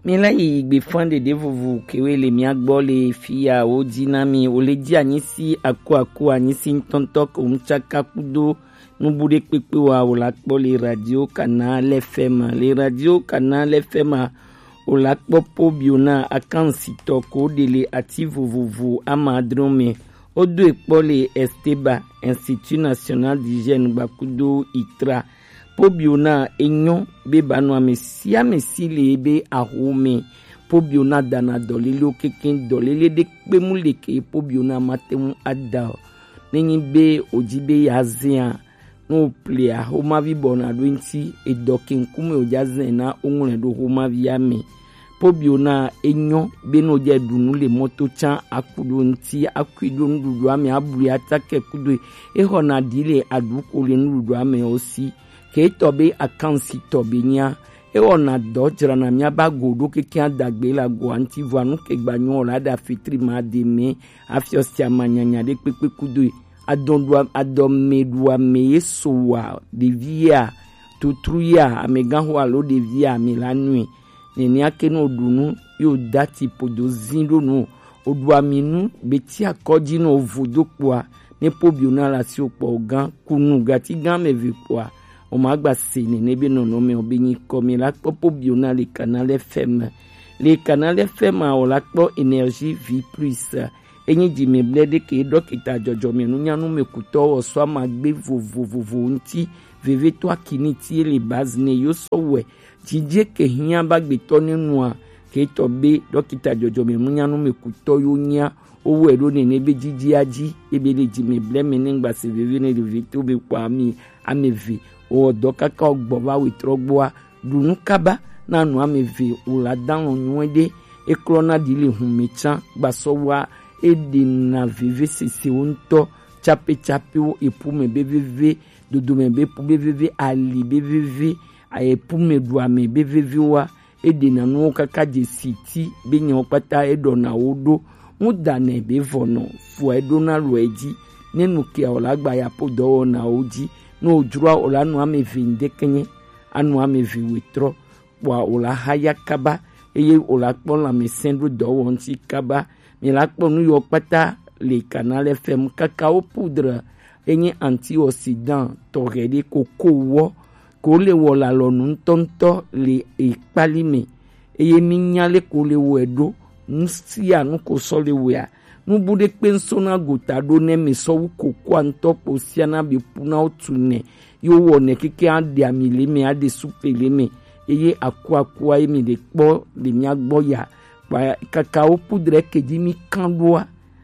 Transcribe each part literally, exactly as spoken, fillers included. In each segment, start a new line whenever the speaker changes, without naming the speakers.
Mila igbe fande de vuvu kewe le miagbo le fia o dinami o le di anisi aku aku anisi ntontok o mchaka kudo nubude pepe wa o lakpo le radio Canal F M le radio Canal F M o lakpo po biona akansi toko dele ati vuvu amadrome odo ekpo le Esteba Institut National d'Hygiène bakudo itra Pobiona enyon be banwa mesia mesile be ahome pobiona dana dolele o keken dolele de kpemule ke pobiona matemu ada nenyi be ojibe yazia no plea homa vi bona dointi e dokin kume ojazen na onwere do homa vi ame pobiona enyon be no je dunu le moto chan akudo nti akwido ndudu ame aburi atake kudo e hona dile aduko le ndudu ame osi ke tobe akansi tobe nya e ona dojra na mia bagodo ke kia dagbe la go anti voanu ke gbanyo la da fitri ma de me afiosia manyanya de pepe kudu adondwa adomedwa me yesowa de via tutruya ameganho alo de via me la nuit neni akeno dunu yo dati podo zindo no odwa minu beti akoji no vodokwa ne pobiona la si opo gan kunu gati gan me vikwa o magba sene nebe nono me obinyi komi la popo biona le Canal F M le Canal F M a o la po énergie vie plus enyi di me blede ke dokita jojo me nunya nu me kuto o so magbe vovo vovo nti veve to akini ti le base ne yo so we jije ke hian bagbe to ninu a ke to be dokita jojo me nunya nu me kuto yo nya owo ero ne nebe jiji aji ebe le di me ble me ngba se veve ne de to be kwa mi amevi o doka ka ogboba witrogboa dunu kaba na nu amevi ula dan onwede e krona dile humecha gbasowa ede na vive sese onto chape chape o epume beveve dodume be pu beveve ali beveve ayepume duame beveve wa ede na nu kaka je city benyo pata edo na odo mudane bevono fu edo na loeji nenu ke olagba ya podo na oji no jura ola no ame vinde kenye anu ame vi wetro wa ola haya kaba eye ola pon la mesendo do wonti kaba mi la pon nu yo pata le Canal F M cacao poudre enye antioxydant to rede koko wo ko le wo la lo nu tonto le ipalime eye mi nyale ko le wo edo nsia nu ko so le we a nubude pensona gota do ne me so ko kwanto posiana be puna otune yo wone keke ade amile me ade supele me eye akwa akwa emi de po de nyagbo ya pa cacao poudre ke di mi kandoa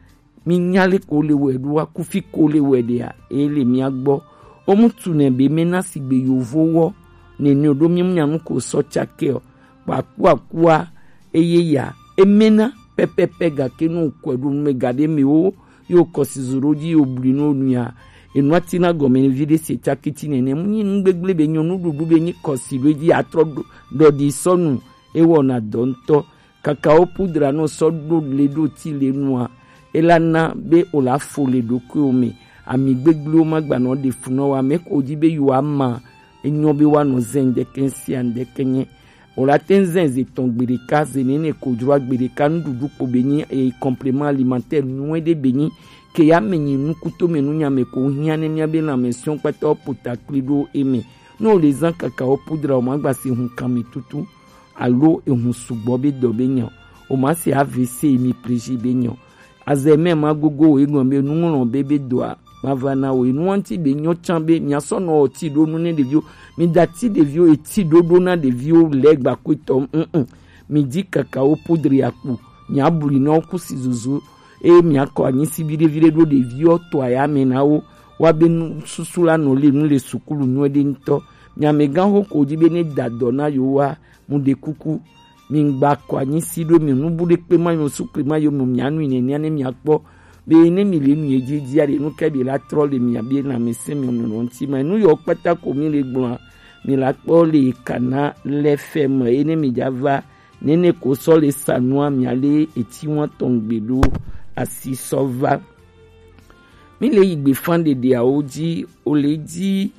mi nyale ko le wedua kufi ko le wedea ele mi agbo omutune be menasi be yovo wo ne ne odo mi nyanu ko so chake pa akwa akwa eye ya emena pepepe ga kenu kwedu megade mi o yo kosizuroji obri no nuya enwati na gomeni vide se chakiti nene munyi ngbegle be nyonu dudu be nyi kosiroji atro do di sonu ewo na donto cacao poudre no so do le do ti le noa elana be ola fole do ko mi ami gbeglo magba no de funo wa me ko jibe yu ama enyo be wa no zende kensi ande kenye ola tenzenze tongbere kaze nene ko jwa gbere kan dudu ko benyi e complément alimentaire nuwe de benyi ke ya menyi nukuto menu nya me ko hiane mia be na mention pata potaklido eme no les an cacao poudre o magba se hun kami tutu alo e hun sugbo be do benyo o ma se A V C mi preji benyo azeme magogo e gombe nunron bebe doa mavana o inwanti benyo chambe nya sono o ti do nu ne de vio mi dati de vio e ti do do na de vio legba kwito mm mi di cacao poudre yaku nya buri no ku sizuzu e mi akọ anyi sibire vire do de vio to aya me na o wa be susula no le nu le sukulu nu de nto nya me gan ho ko jibe ne dado na yo wa mu de kuku mi ngba ko anyi sido mi nu bude pe ma yo sukri ma yo mu nya nu ni ni ane mi akpo be ne mi le nu ejeji are nu ke bi la troll mi abi na mi se mi nu nti ma nu yo pata ko mi le gbon mi la po le Canal F M ene mi java nene ko so le sanua mi ale eti won ton gbelu asi sova mi le igbe fande de aoji o le di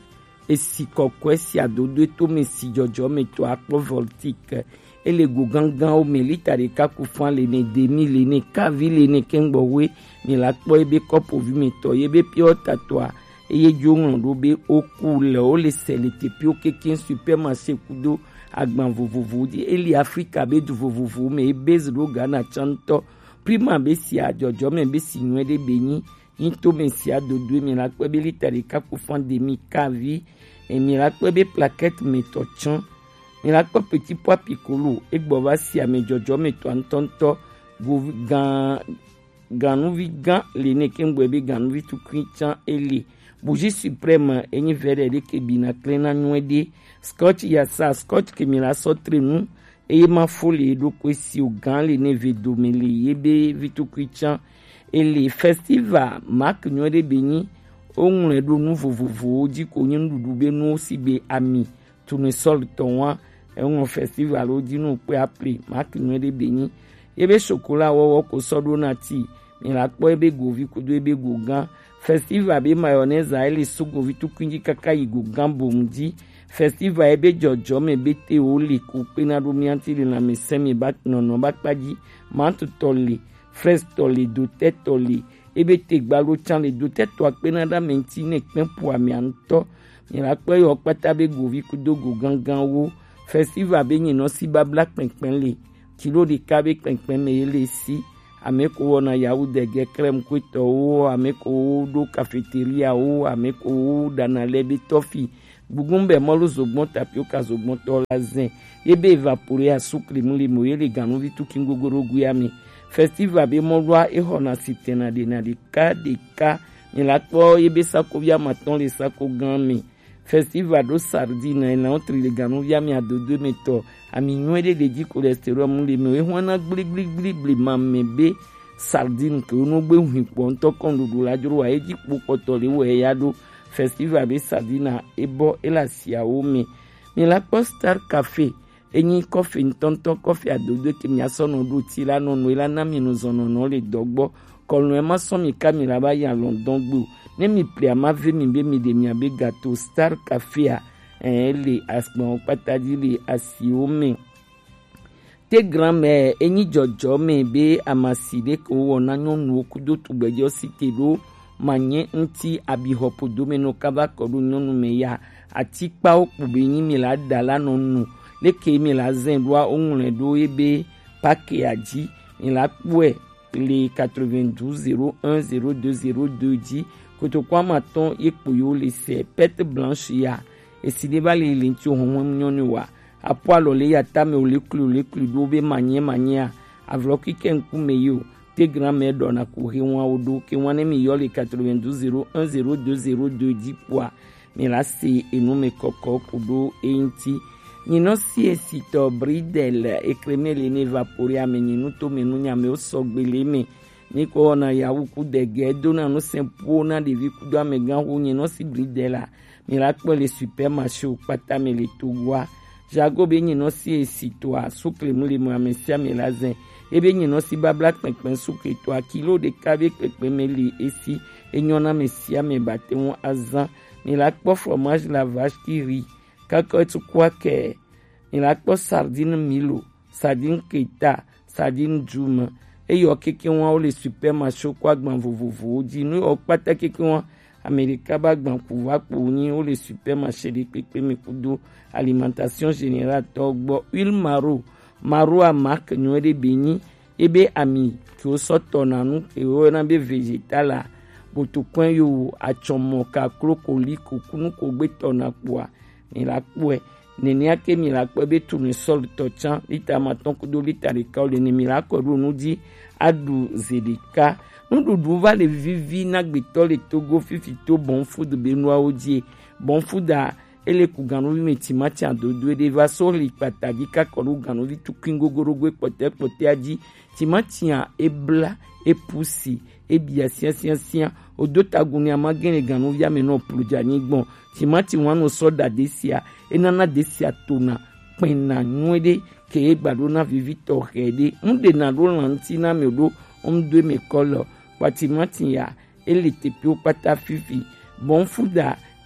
esi kokwe si adodo to me si jojo me to akpo voltique ele go gangan o me litare ka ku fan le ne demi le ne ka vi le ne kengbo we mi la po ebe kopo vi me to yebe pio tatwa eye jongon do be oku le o le sele te pio kekin supermarché kudo agban vovovo di eli Africa be du vovovo me ebez do Ghana chanto prima be si ajojo me be si nwede beni into me si adodo mi la po be litare ka ku fan demi ka vi et mi la po be plaquette me to chan mi la po petit pois piccolo e gbo va si a me jojo me to antonto go gan ganu vi gan le ne kengbo be ganu vi tu christian eli bougie suprême eni vere de ke bina klena nwede scotch ya sa scotch ke mi la sotre nu e ma folie do kwesi o gan le ne vedo me le yebe vitu christian ele festival mak nwede beni onwe do nu vovovo di ko nyin dudu be no si be ami tu ne sol tonwa e un festival o di nu pe apre mak nwede beni yebe chocolat wo ko sodo na ti mi la po ebe go vi ko do ebe go gan festival be mayonnaise a ele sugo vitu kunji kaka igo gambo mdi festival ebe jojo me bete oli ku pena do mi anti na me semi bat no no bat paji mantu toli fresh toli do tetoli ebe te gbalo chan le do teto pena da menti ne pen po ami anto mi la pe yo pata be go vi ku do go gangan wo festival be yin no si ba black penpen le kilo de kabe penpen me ele si ameko wona yahude ge crème kwito o ameko do cafeteria o ameko dana lebe tofi bugumbe molo zogbon tapioca zogbon to lazen ebe evaporer a sucre muli moyele ganu vitu kingogoro guyami festival be molwa e hona sitena de na de ka de ka ni la to ebe sako via maton le sako ganmi festival do sardine na ontri le ganu via mi adodo meto ami nwede de di cholesterol mu le me hona gli gli gli gli mamebe sardine ke no gbe hu po nto kon dudu la juro wa eji popo to le we ya do festival be sardina ebo ela sia o mi mi la postar café enyi coffee ntonto coffee adodo ke mi asono do ti la no no ela na mi no zono no le dogbo kolno e ma so mi kamera ba ya London gbo ne mi ple ama ve mi be mi de mi abe gâteau star café a ele asgbon pataji le asiome te grand-mère enyi jojo me be amaside ko wona nyonu okudo tugbejo sitelo manye nti abihopo domeno kaba kodu nyonu me ya atipa okube yin mi la dala nonu leke mi la zen doa onle do ebe pake aji mi la pwe le quatre-vingt-douze zéro un zéro deux zéro deux di koto kwa maton yepoyo le se pete blanche ya eside ba le lenti ohun nyonu wa apo alole ya tame oleklu oleklu do be manye manye avloki kenku meyo te grand-mère dona ku he won odo ke won mi yo le quatre-vingt-douze zéro un zéro deux zéro deux di poa mi la se enu me koko kudo enti nino si esito bridel ekreme le ne evaporer ameni nu to menu nya me o sogbele me ni ko na ya wuku de gedo na no sempo na de vi kudo amegan hu nino si bridel mi la po le supermarché o pata me le togwa jago be nino si esito a sucre mu le mo amesia me lazen ebe nino si ba black penpen sucre to a kilo de kabe penpen me le esi enyona mesia me bate won azan mi la po fromage la vache qui rit kako tu kwa ke mi la po sardine milo sardine keita sardine juma e yo keke won o le supermarché kwa gban vovovo di nu o pata keke won America ba gban ku wa po ni o le supermarché de pepe me kudo alimentation générale to gbo huile maro maro a marque nwede beni ebe ami ki o soto nanu ke o na be vegetala boto kwen yo achomo ka crocoli ko kunu ko gbe to na poa ni la poe neni ake mi la poe be tu ni sol to chan lita maton kudo lita de ka o le ni mi la ko ru nu di adu zedeka nu dudu va le vivi na gbeto le togo fifi to bon food be no aodie bon food a ele ku ganu mi timati adodo de va so li patagi ka ko ru ganu vi tu kingogorogwe pote pote aji timati a ebla epusi ebia sia sia sia odotaguni amagene ganu via me no pluja ni gbon timati wan no soda desia enana desia tona pena nwede ke egbado na vivi to hede unde na ro lanti na me do omdo me kolo patimati ya ele tepi o pata fifi bon fuda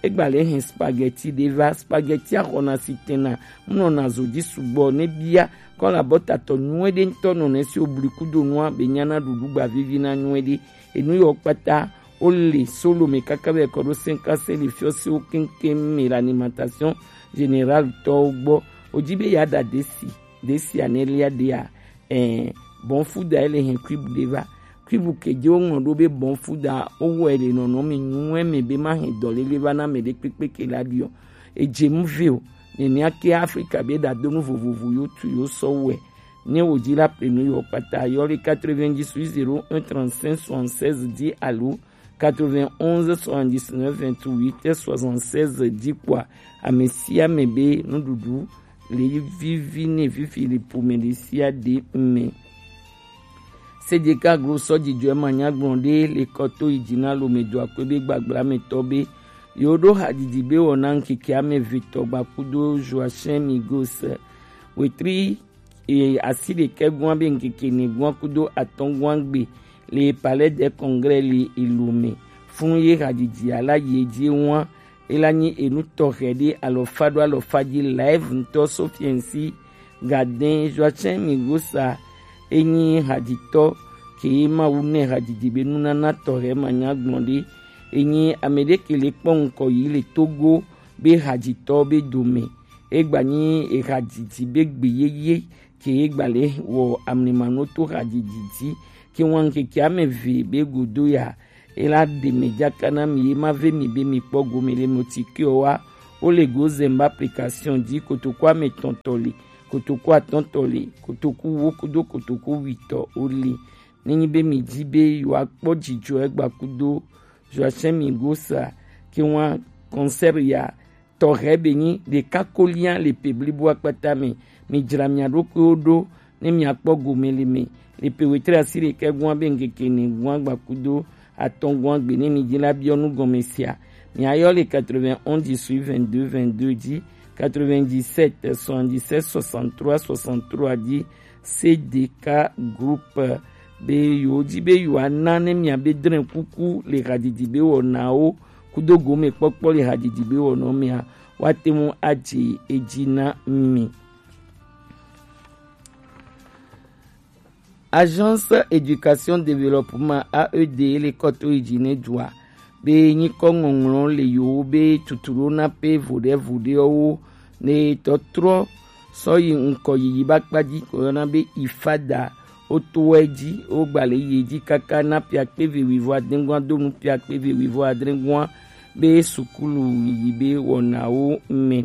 egbale hen spaghetti deva spaghetti akona sitena mno na zodi subo ne bia kon la bota to nwede ntono ne si oblikudo noa benyana dudu gba vivi na nwede enu yo pata ole solo me kakabe koro cinq c'est le fiosi o kenken me l'alimentation générale togbo ojibe yada desi desi anelia dia eh bon food ele hen kribu deva kribu keje o ngodo be bon food a owo ele no no me nwe me be ma hen dole leva na me de pepe ke ladio eje mvio ni ni ake Africa be da donu vovovo yo tu yo sowe ni oji la prenu yo pata yo le quatre-vingt-dix-huit zéro un trente-cinq soixante-seize dix allo quatre-vingt-onze soixante-dix-neuf vingt-huit soixante-seize dix quoi a mesia mebe no dudu le vivi ne vivi le pomedesia de me Sedeka grosso di jo manya gbonde le koto ijina lo mejo akwebe gbagbara metobe yodo hadidibe wonan kiki ame vito bakudo Joachim Migos wetri e asile kegwan be nkeke ni gwan kudo atongwan gbe le palais des congrès li ilume fun ye hadidi alaye ji won elani enu torede alofado alofaji live nto sofiensi gadin Joachim Migos enyi hadito ke ma une hadidibe nuna na tore manya gbonde enyi amedeke le ponko yi le Togo be hadito be dome egbani e hadidi be gbeyeye ke egbale wo amnemano to hadidi ki wan ke kiame vi be godo ya ela de meja kana mi ma ve mi be mi pogo mi le motiki owa o le go zemba application di kotokwa me tontoli kotokwa tontoli kotoku wokudo kotoku wito oli nini be mi jibe yo akpo jijo egba kudo Joachim Migos ki wan concert ya torebe ni de kakolian le peblibo akpata mi mi jramia roko odo ni mi akpo gomele mi le pewetre asire ke gwan be ngeke ni gwan gba kudo atongwan gbe ni mi jila bionu gomesia mi ayo le quatre-vingt-onze dix-huit vingt-deux vingt-deux di quatre-vingt-dix-sept soixante-dix-sept soixante-trois soixante-trois di C D K groupe be yo di be yo anane mi abe dren kuku le radidi be wonao kudo gome popo le radidi be wono mi a watemu aji ejina mi. Agence Éducation Développement A E D le koto ijine dwa be nyi kongongron le yo be tuturo na pe vode vode o ne totro so yi nko yi bakpaji ko na be ifada o toeji o gbale yeji kaka na pia pe vivo adengwan do nu pia pe vivo adengwan be sukulu yi be wona o me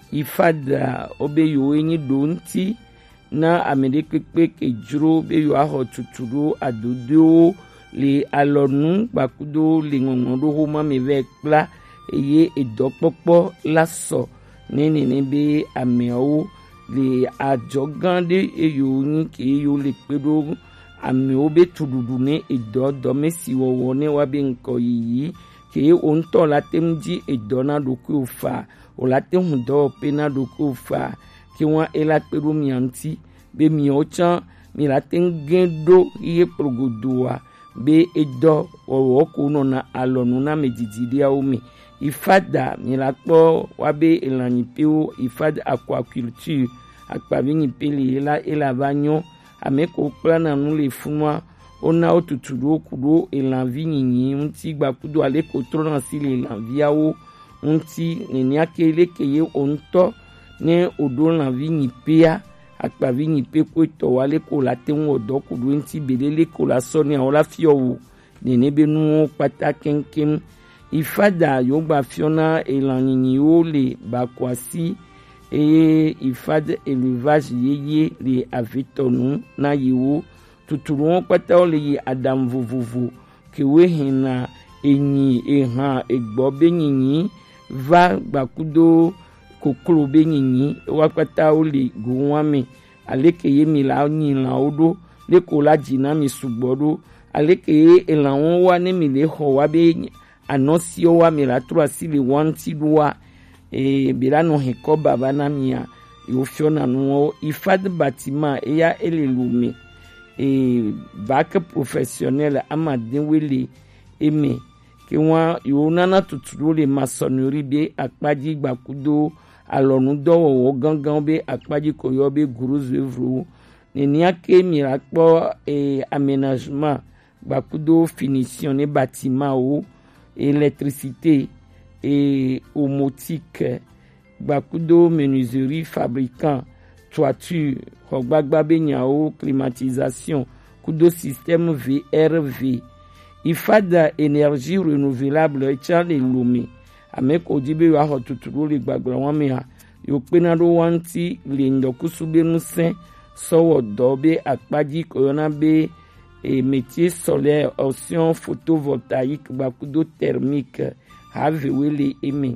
ifada o be yo enyi do nti na amede pepe ke juro be yo aho tuturo adodo le alonu bakudo le ngongondo ho ma me ve kla eye edopopo laso nene ne be amewo le ajogande eyo ni ke yo le pedo amewo be tududu ne edo do mesi wo ne wa be nko yi ke onto latemji edo na doku ofa o late hundo pe na doku ofa ki won ela pedo mi anti be mi ochan mi latengendo iye progodoa be edo owo ko no na alonu na medidide a omi ifada mi la po wa be elani peo ifada aquaculture akpavini pele la ela banyo ameko plana nu le funwa ona otuturu okudo elanvi nyinyi unti gba kudo ale ko trona si le elanvi awo unti neni akele keye onto ne odo lanvi nyipea akpavi nyipe ko to wale ko la tenwo odo kudo nti belele ko la soni awon la fiowo nene benu pata kenken ifada yo gba fiona elanyi o le bakwasi e ifade élevage yeye le avitonu na yiwo tuturu won pata o le adam vovovo ke we hina enyi ehan egbo benyinyi va gbakudo kokoro benyinyi wa pata o le gunwami alekeye mi la yin la odo le ko la jina mi sugbodo alekeye elawon wa ni mi le ho wa be anosi o wa mi la tro asile wanti duwa e bilano heko baba na mia yo fiona no ifad bâtiment e ya elelumi e bac professionnel amadin wele eme ke wọn yo nana tuturo le maçonnerie be akpaji gbakudo alonu dɔwɔwɔ gangan be akpaji koyo be gros œuvre nenia ke mira kpɔ e aménagement gbakudo finition ne bâtiment o électricité et homotique gbakudo menuiserie fabricant toiture hogbagba be nyao climatisation kudo système V R V ifada énergie renouvelable echale lome ameko dibe yo aho tuturo le gbagba won mi ha yo pena do wanti le ndokusu be nusen sowo do be akpaji corona be et métier solaire option photovoltaïque gbakudo thermique have wele eme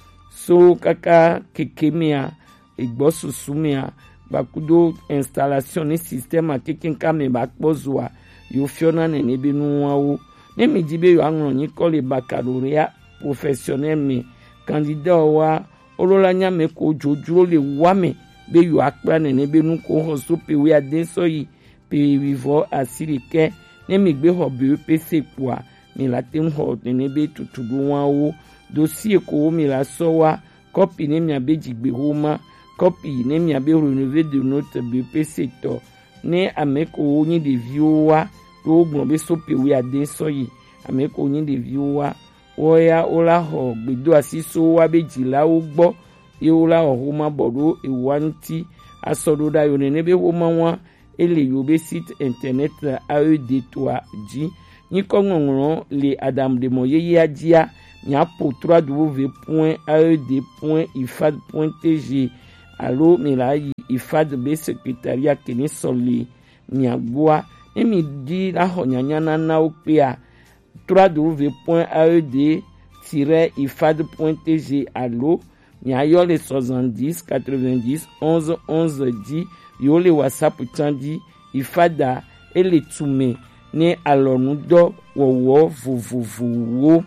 so kaka kekemia igbosusumia gbakudo installation ni système akekenka me bakpozwa yo fiona nene be nuwawo ne mi dibe yo anron ni ko le baccalauréat professionnel me candidat wa olola nya me ko jojo le wa me be yo akpa nene be nu ko ho so pe we aden so yi pe vivo asirike ne mi gbe ho be P C poa mi la tem ho nene be tutudu wa wo dossier ko mi la so wa copie ne mi abeji gbe ho ma copie ne mi abe renouveler de notre B P C to ne ameko ni de viowa to gbon be so pe we aden so yi ameko ni de viowa oya ola ho gbedo asiso wa beji la wo gbo e ola ho ma bodo e wanti asodo da yo ne be ho ma wa ele yo be site internet A E D trois ji ni ko ngongron le Adam de Moyeye adia nya po w w w point a e d point i f a d point t g alo mi la yi I F A D be secrétariat keni soli nya gboa emi di la ho nya nya na na o pe a w w w point a e d tiret i f a d point t g alo nya yo le soixante-dix quatre-vingt-dix onze onze dix yo le WhatsApp tandi ifada ele tume ni alonu do wowo vovovowo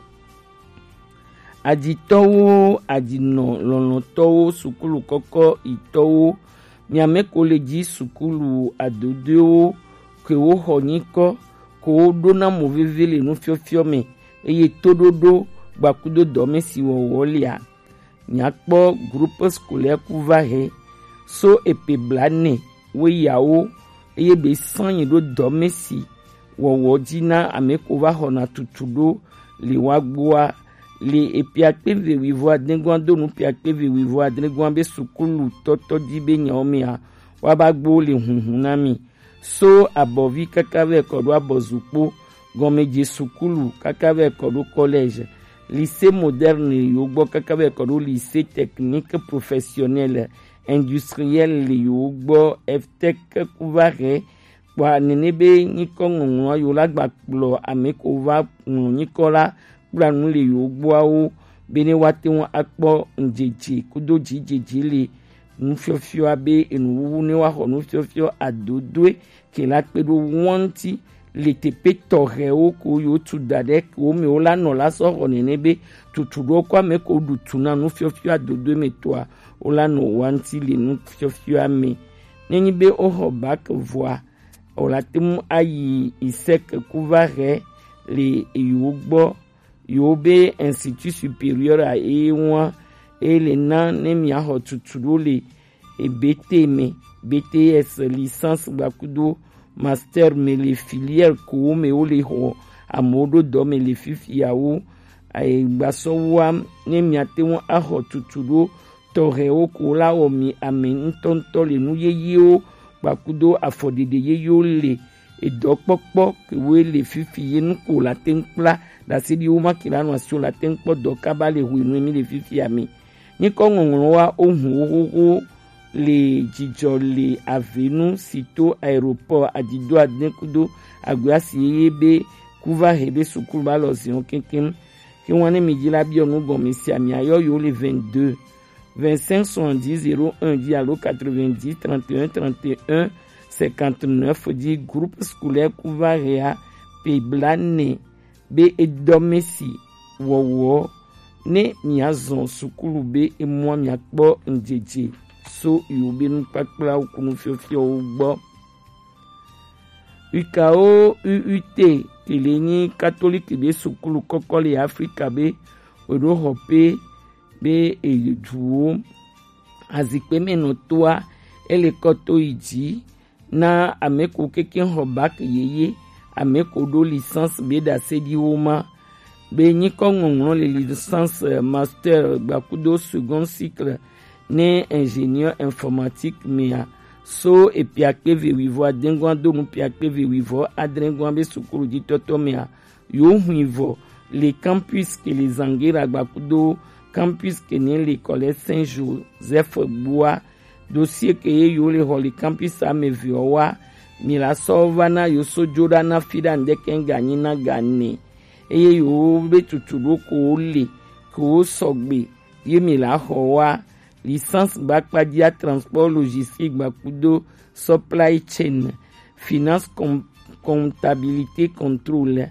aditowo adino lono towo sukulu koko itowo ni ameko le ji sukulu adodo ke wo honiko ko do na movevele no fiofio me eye tododo gbakudo do me si wowo lia ni akpo groupe scolaire kuvahe so epe blane we yawo eye be sanyi do do mesi wowo dina ameko va hona tutudo le wagboa le epi akpeve wivo adengwan do nu pi akpeve wivo adengwan be sukulu toto di be nyomia wa bagbo le hunhunami so abovi kakave kodo abozukpo gomeje sukulu kakave kodo collège lycée moderne yogbo kakave kodo lycée technique professionnel industriel le yogbo ftec kuvare kwa nenebe niko ngwa yo lagba plo ameko va nikola kula nu le yogbo awo bene wate won akpo njeje kudo jijeje le nfiofio abe enuwu ni wa ho nfiofio adodwe ke la pedo wonti le tepe tore o ko yo tu dade ko me o la no la so ho nenebe tutudo kwa me ko dutuna nfiofio adodwe me toa o la no wanti le nfiofio ame neni be o ho back voix o la tem ayi isek kuvare le yogbo yobe institut supérieur à ewa et le nan ne mi aho tutudo le e B T M B T S licence bakudo master me les filières ko me o le ho amodo do me le fifia o ai gbaso wa ne mi ate won aho tutudo tore o ko la o mi amen tonto le nu yeye o bakudo afodede yeye o le edopopo ke we le fifiye nu ko la templa da sidi uma kilano asio la tempo do kabale huinu mi le fifi ami ni ko ngongoro wa ohun owo le jijo le avenu sito aéroport adido adenkudo agbiasi ebe kuva hebe sukulu ba lo si onkenken ki won ni mi jila bi onu gon mi si ami ayo yo le vingt-deux vingt-cinq soixante-dix zéro un di allo quatre-vingt-dix trente et un trente et un cinquante-neuf di groupe scolaire Kuvarea pe blane be edomesi wowo ne miazon sukulu be emwa miakpo njeje so yobe nu pakpla okunu fiofio ugbo ukao uut kele ni catholique be sukulu kokole Africa be odo hope be ejuo azikpe meno toa ele koto iji na ameko keke hobak yeye ameko do licence be da sedi woma be ni kongongo le licence master bakudo second cycle ne ingénieur informatique mea so e piakpe vivo adengwa do mu piakpe vivo adrengwa be sukuru di toto mea yo huivo les campus que les angira bakudo campus que ne l'école Saint-Joseph Bois dossier que yo le holy campus ameviowa mila sovana yo sojora na fida ndeke ngani na gane eye yo be tuturo ko le ko sogbe ye mila howa licence bakpadia transport logistique bakudo supply chain finance com, comptabilité contrôle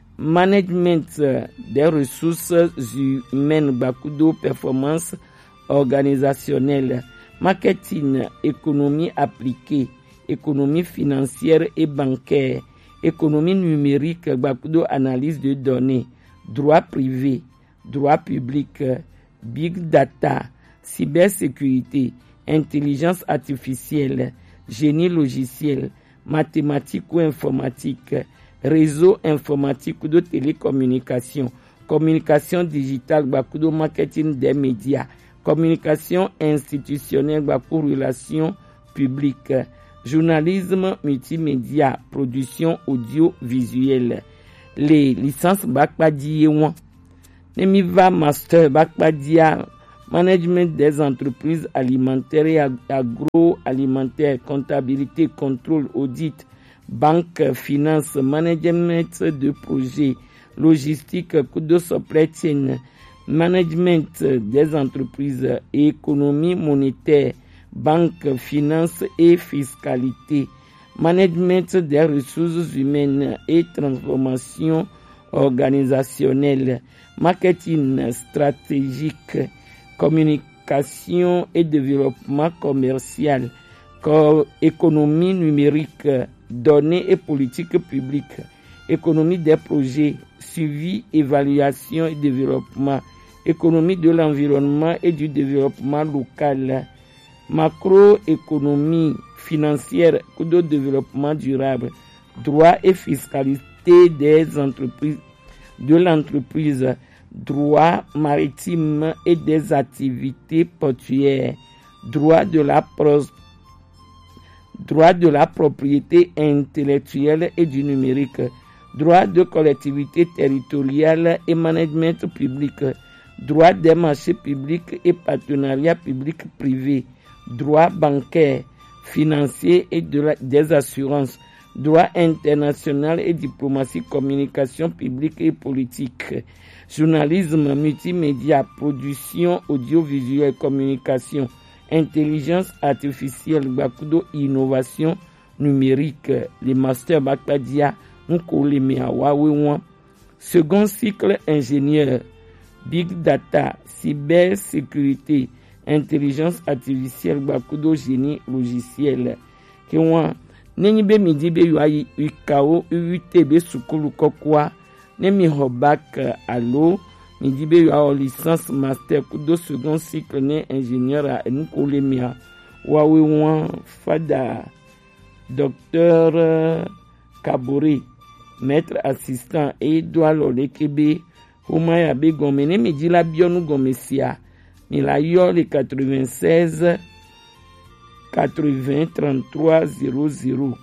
management des ressources humaines bakudo performance organisationnelle marketing économie appliquée économie financière et bancaire économie numérique bakudo analyse de données droit privé droit public big data cybersécurité intelligence artificielle génie logiciel mathématiques ou informatique réseau informatique ou de télécommunication communication digitale bakudo marketing des médias communication institutionnelle bakudo relations publiques journalisme multimédia production audiovisuelle les licences bakpadi yewan nemi va master bakpadia management des entreprises alimentaires et agroalimentaires comptabilité contrôle audit banque finance management de projet logistique kudo supply chain management des entreprises économie monétaire banque finance et fiscalité management des ressources humaines et transformation organisationnelle marketing stratégique communication et développement commercial co- économie numérique données et politique publique économie des projets suivi évaluation et développement économie de l'environnement et du développement local macroéconomie financière ou de développement durable droit et fiscalité des entreprises de l'entreprise droit maritime et des activités portuaires droit de la pros droit de la propriété intellectuelle et du numérique droit de collectivité territoriale et management public droit des marchés publics et partenariats publics-privés droit bancaire, financier et de la, des assurances, droit international et diplomatie, communication publique et politique, journalisme, multimédia, production audiovisuelle, communication, intelligence artificielle, bakudo, innovation numérique, les masters bakpadia, second cycle ingénieur, big data, cybersécurité, intelligence artificielle bakudo génie logiciel ki wan neni be midi be yuayi ukao utb sukulu kokwa nemi hobak alo midi be yuayi licence master kudo second cycle ne ingénieur a nkolemia wawe wan fada docteur Kabore maître assistant et doit l'olekebe Omaya be gome ne midi la bionu gomesia il a eu les quatre-vingt-seize quatre-vingts trente-trois zéro zéro.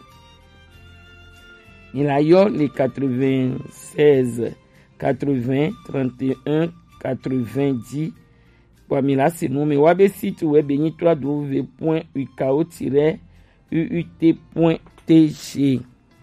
Il a eu les quatre-vingt-seize quatre-vingts trente et un quatre-vingt-dix. Pour mila c'est nommé wabe site web ni w w w point u k o tiret u u t point t g.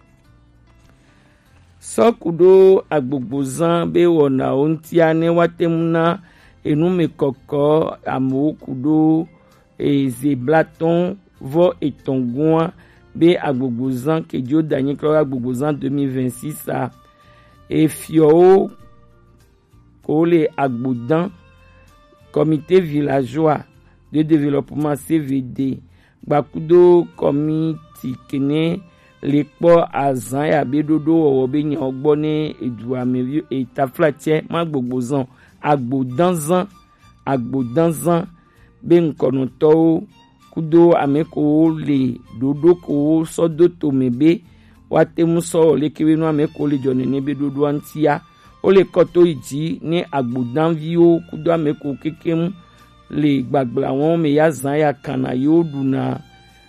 Sokudo agbogbozan be wona ontiane watemuna enume koko amokudo e zeblaton vo etongwa be agbogbozan ke dio danye klo agbogbozan deux mille vingt-six a e fio kole agbodan comité villageois de développement C V D bakudo comité kene le kpɔ azã ya be ɖoɖo wɔwɔ be nyawo gbɔ ne eduame etaflatie ma gbogbo zã agbodãzã agbodãzã be ŋkɔnɔtɔwo kudo ame kowo le ɖoɖo kowo sɔ do tome be woate ŋu sɔ le kewe no ame kowo le dzɔ nene be ɖoɖoa ŋutia wole kɔto yi dzi ne agbodãviwo kudo ame kowo kekeŋ le gbagbla wɔm me ya zã ya kana yewo ɖuna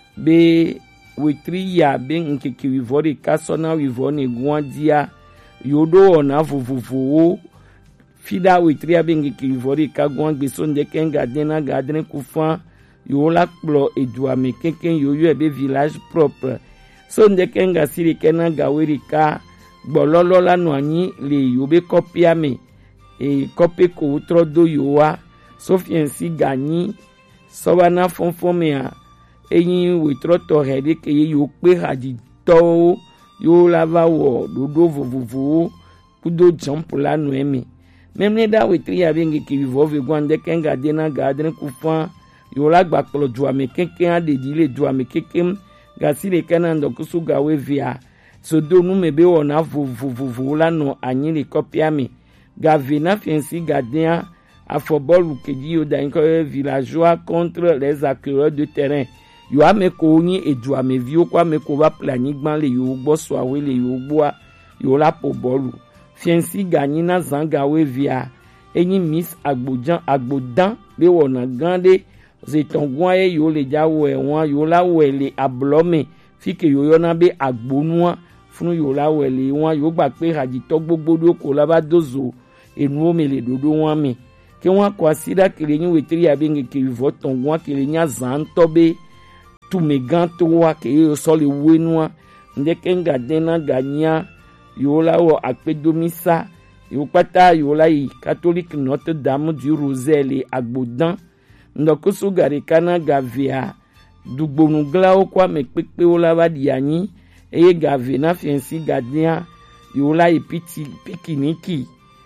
be wetri ya be ŋkeke wivɔ ɖeka sɔna wivɔ negua dia yewo ɖo wɔna vovovowo fi ɖa wetria be ŋkeke wivɔ ɖeka gua gbeso ŋdeke gadena gadre kufã yewo la kplɔ edua me kekeŋ yewo yɔe be village propre so ŋdeke gasi ɖeke na gawoe ɖeka gbɔlɔlɔ la nɔ anyi le yewo be kɔpia me e kɔpe ko wotrɔ do yewoa sofiɛnsi ganyi sɔbana fɔfɔ mea eyi wetrɔ tɔxɛ ɖe ke ye yewo kpe hadzitɔwo yewo la va wɔ ɖoɖo vovovowo kudo jump la nɔ eme memle ɖa wetri ya be ŋkeke wivɔ vegua ŋdeke gadena gadre kufã yewo la gba kplɔ duame kekeŋ aɖeɖi le duame kekeŋ gasi ɖeke na ŋdɔkusu gawoe vea sodo nume be wɔna vovovowo la nɔ anyi le kɔpia me gave na fiɛnsi gadea afɔ bɔlu kedzi yewo da nyi kɔ villageois contre les acquéreurs de terrain yewo ame kowo nyi eduameviwo kɔ ame kowo va ple anyigba le yewo gbɔ sɔawoe le yewo gbɔa yewo la ƒo bɔlu fiɛnsi ganyi na zã gawoe vea enyi miss agbodã agbodã be wɔna gã ɖe zetɔgua ye yewo le dza wɔe wɔa yewo la wɔe le ablɔ me fi ke yewo yɔna be agbonua funu yewo la wɔe le wɔa yewo gba kpe hadzitɔ gbogbo ɖewo ko la va do zo enuwo me le ɖoɖo wɔa me ke wɔa kɔ asi ɖa kele nyi wetri ya be ŋkeke wivɔ tɔ̃ gua kele nya zã ŋutɔ be tume gãtɔwoa ke yewo sɔ le woe nua ŋdeke ŋgadena ganyia yewo la wɔ akpedomisa yewo kpata yewo la yi catholique Notre Dame du Rosaire le agbodã ŋdɔkusu ga ɖeka na gavea dugbonuglawo kɔ ame kpekpewo la va ɖi anyi eye gave na fiɛnsi gadea yewo la yi piti pikiniki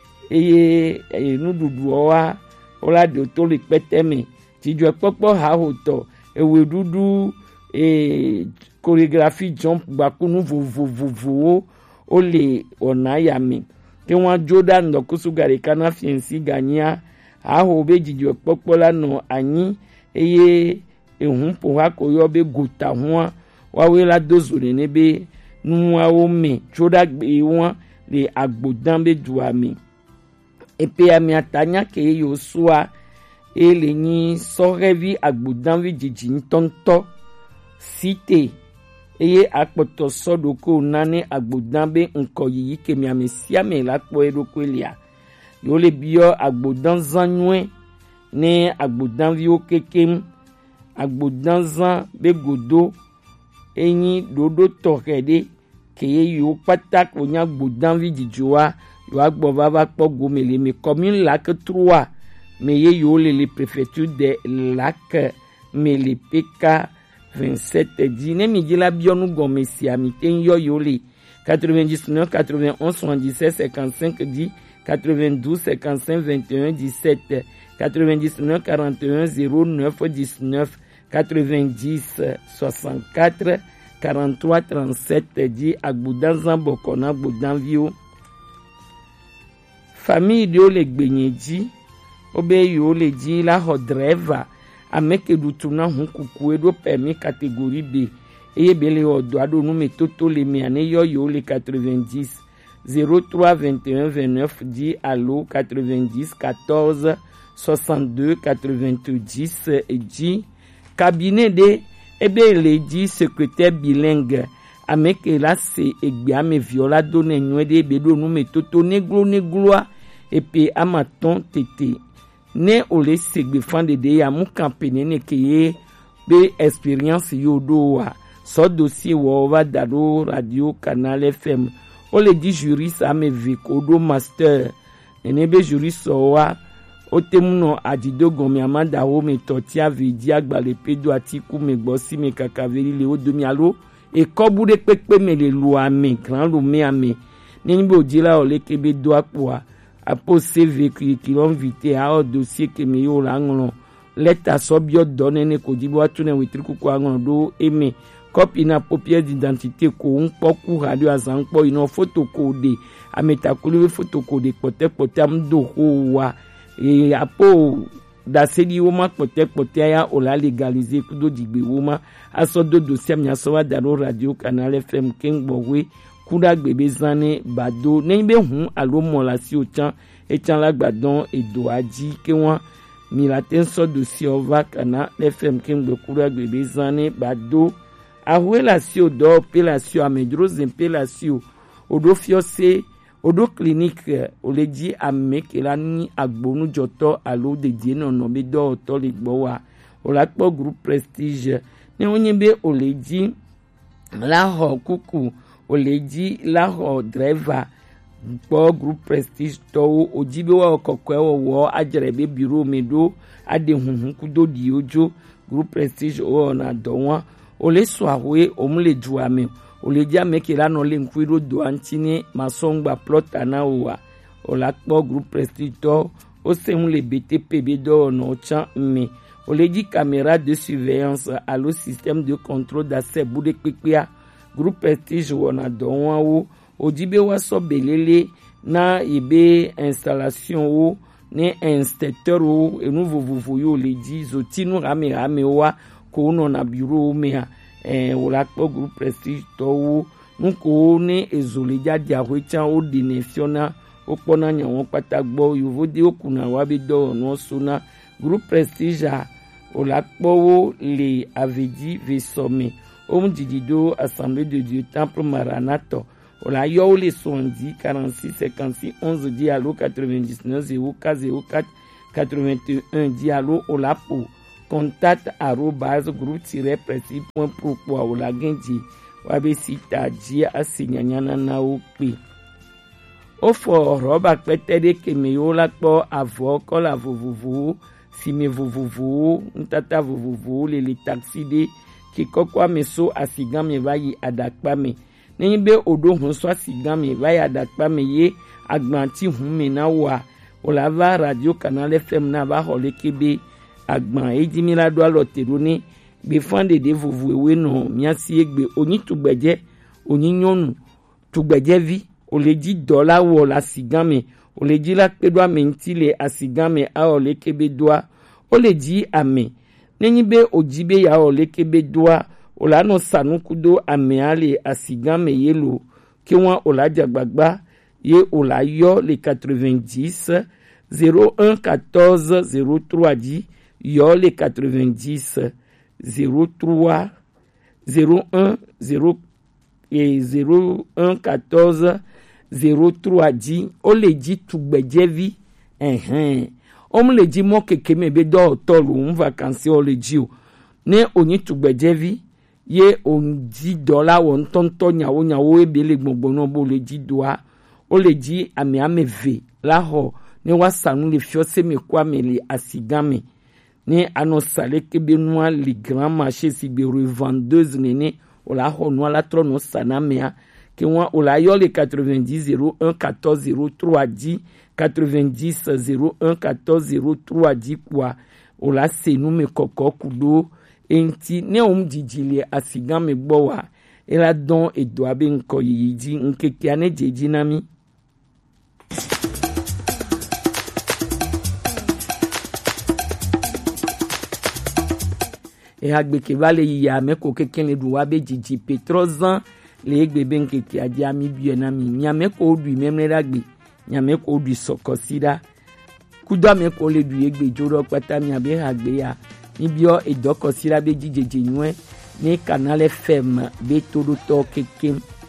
eye nuɖuɖuawoa wola ɖewo to le kpete me dzidzɔkpɔkpɔ hahotɔ eweɖuɖu e choreography jump gbakunu vovovovowo wole wɔna ya me ke wɔn adzo ɖa ŋdɔkusu ga ɖeka na fiɛnsi ganyia haho be dzidzɔkpɔkpɔ la nɔ anyi eye ehuƒoha ko yɔ be gota hũa woawoe la do zo nene be nuawo me tso ɖa gbe wɔa le agbodã be dua me epea miatanya ke yewo sɔa eye le nyi sɔhɛvi agbodãvi dzidzi ŋutɔŋutɔ site eye akpɔtɔ sɔ ɖokuiwo nane agbodã be ŋkɔyiyi ke miame sia me la kpɔ eɖokui lia yewo le biɔ agbodãzã nyuie ne agbodãviwo kekeŋ agbodãzã be godo enyi ɖoɖo tɔxɛ ɖe ke ye yewo kpata ko nye agbodãvi dzidzoa yewo agbɔ va va kpɔ gome le me commune lac trois me ye yewo le le préfecture de lac me le P K vingt-sept dzi ne mi dzi la biɔ nu gɔme sia mi te yɔ yewo le quatre-vingt-dix-neuf quatre-vingt-onze soixante-dix-sept cinquante-cinq dix quatre-vingt-douze cinquante-cinq vingt et un dix-sept quatre-vingt-dix-neuf quarante et un zéro neuf dix-neuf quatre-vingt-dix soixante-quatre quarante-trois trente-sept dzi agbodãzã bɔkɔ na agbodãviwo famille ɖewo le gbenye dzi wobe yewo le dzi la xɔ dreva ame ke ɖutu na hu kuku eɖo permis catégorie B eye be le wɔ dɔa ɖo nume toto le mea ne yɔ yewo le quatre-vingt-dix zéro trois vingt et un vingt-neuf dix alo quatre-vingt-dix quatorze soixante-deux quatre-vingt-dix dzi cabinet de ebe le dzi secrétaire bilingue ame ke la se egbe ame viɔ la do ne nyuie ɖe be ɖo nume toto neglo negloa epe amatɔn tete ne ole segbe fan ɖeɖe ya mu campagne ne ke ye be expérience yo ɖo wa sɔ dossier wɔ va da ɖo radio canal F M ole di juriste ame ve ko ɖo master nene be juriste wa wote mu nɔ adido gɔme amada wo me tɔtia vedi agbalẽ pe do atiku me gbɔ si me kakaveri le wo domi alo ekɔbu ɖe kpekpe me le lua me grand lomea me nenyi be wòdzi la wòle ke be do akpoa apo C V ki ki lɔ invité awɔ dossier ke me yewo la ŋlɔ leta sɔbiɔ dɔ nene ko dzi be woatu ne wetri kuku aŋlɔ ɖo eme copie na papier d'identité ko nkpoku radio azanpo ino photocode ametakulu photocode pote pote amdo wa e apo da sedi woma pote pote ya ola legaliser kudo digbe woma aso do dossier mnya so wa daro radio Canal F M kengbowe kuda gbebe zane bado nembe hun alo mola si o chan e chan la gbadon e do aji ke won mi la ten so dossier ova Canal F M kengbo kuda gbebe zane bado ahwe la si o do pe la si o amedro zempe la si o odo fiose odo clinique oleji amek elani agbonu joto alo de die no no be do to le gbowa olakpo group prestige ni onyebe oleji la ho kuku oleji la ho driver gbo group prestige to ojibe wa okokwe wo ajerebe biro medo ade hunhun kudo di ojo group prestige o na do won ole so ahwe omule juame oleji ameke la no le nkwiro do antini masongba plot anawa olakpo group prestige to o se un le B T P B do no chan me oleji caméra de surveillance allo système de contrôle d'accès bude pepea groupe prestige wona do won wo ojibe wa so belele na ibe installation wo ne inspecteur wo enu vovovo yo oleji zotinu rame rame wa ko no na bureau me ha eh olakpo groupe prestige to wo nko ne ezoleja dia hwecha o dinefiona o pona nya won patagbo yovode okuna wa be do no sona groupe prestige olakpo wo le avedi vesome om didido assemblée de Dieu temple maranato ola yo le sondi quarante-six cinquante-six onze dialo quatre-vingt-dix-neuf zéro quatre zéro quatre quatre-vingt-un dialo olapo contact arobase groupe-prestige point pro kwa ola genji wabe sita dia asinyanyana na ope ofo roba petede kemeyo lakpo avo kola vovovo sime vovovo ntata vovovo le le taxi de kikokwa meso asigame vayi adakpame nenbe odo hun so asigame vayi adakpame ye agbanti hun me na wa olava radio Canal F M na ba holekebe agban ejimila do aloteroni be fande de vovowe no miasi egbe oni tugbeje oni nyonu tugbeje vi oleji dola wo la sigame oleji la pedwa mentile asigame a olekebe doa oleji ame nenyibe ojibe ya olekebe doa olano sanukudo ameale asigame yelo ki won olaja gbagba ye olayo le quatre-vingt-dix zéro un quatorze zéro trois di yo le quatre-vingt-dix zéro trois zéro un zéro et zéro un quatorze zéro trois di oleji tugbejevi ehn om le di mo kekeme be do tolu un vacances oleji o ne oni tugbejevi ye onji dola won tonto nyawo nyawo ebele gbogbo no bo le di doa oleji ame ame ve la ho ne wasanu le fiose me kwa mele asigame ni anosale kebe noa le grand marché si be revendeuse nene ola ho noa la trono sanamea ke wa ola yo le quatre-vingt-dix zéro un quatorze zéro trois di quatre-vingt-dix zéro un quatorze zéro trois di kwa ola senu me koko kudo enti ne om dijile asigame gbowa ela don edo abe nko yiji nkeke ane jeji nami e agbeke vale ya meko keken le duwa be jiji petrozan le egbebe nkeke aji ami biye na mi nyameko odu memre ragbe nyameko odu sokosida kudo meko le du egbe joro pata mi abe agbe ya nibio edokosira be jiji nwe ni Canal F M be todo to keken